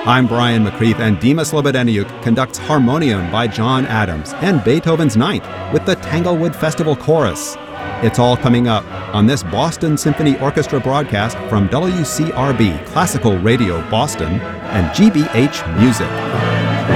I'm Brian McCreath, and Dima Slobodeniuk conducts Harmonium by John Adams and Beethoven's Ninth with the Tanglewood Festival Chorus. It's all coming up on this Boston Symphony Orchestra broadcast from WCRB Classical Radio Boston and GBH Music.